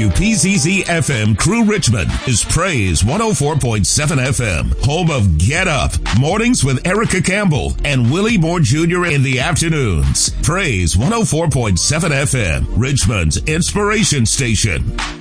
WPZZ FM Crew Richmond is Praise 104.7 FM, home of Get Up, mornings with Erica Campbell and Willie Moore Jr. in the afternoons. Praise 104.7 FM, Richmond's inspiration station.